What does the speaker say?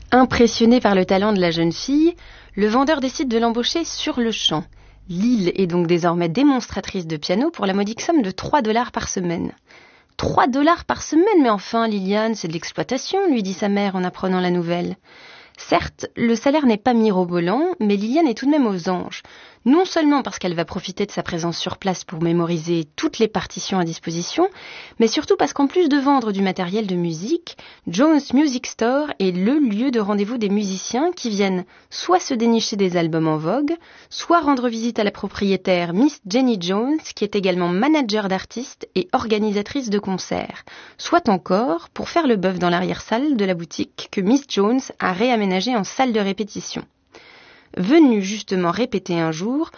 Impressionné par le talent de la jeune fille, le vendeur décide de l'embaucher sur le champ. Lil est donc désormais démonstratrice de piano pour la modique somme de 3 $ par semaine. 3 $ par semaine, mais enfin, Liliane, c'est de l'exploitation, lui dit sa mère en apprenant la nouvelle. Certes, le salaire n'est pas mirobolant, mais Liliane est tout de même aux anges. Non seulement parce qu'elle va profiter de sa présence sur place pour mémoriser toutes les partitions à disposition, mais surtout parce qu'en plus de vendre du matériel de musique, Jones Music Store est le lieu de rendez-vous des musiciens qui viennent soit se dénicher des albums en vogue, soit rendre visite à la propriétaire Miss Jenny Jones, qui est également manager d'artistes et organisatrice de concerts, soit encore pour faire le bœuf dans l'arrière-salle de la boutique que Miss Jones a réaménagée en salle de répétition. Venue justement répéter un jour,